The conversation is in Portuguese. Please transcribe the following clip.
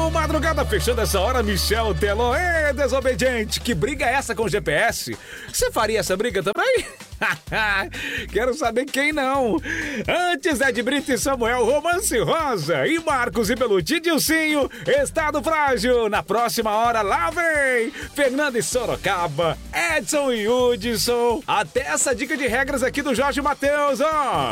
Madrugada fechando essa hora, Michel Teló. Desobediente, que briga é essa com o GPS? Você faria essa briga também? Quero saber quem não. Antes Ed Brito e Samuel, Romance Rosa. E Marcos e Beluti, Dilcinho, Estado Frágil. Na próxima hora, lá vem Fernanda e Sorocaba, Edson e Hudson. Até essa dica de regras aqui do Jorge Mateus, ó.